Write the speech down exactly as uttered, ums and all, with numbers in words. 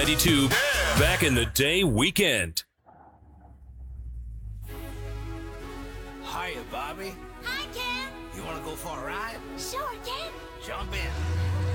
ninety-two Back in the Day Weekend. Hiya, Bobby. Hi, Ken. You want to go for a ride? Sure, Ken. Jump in.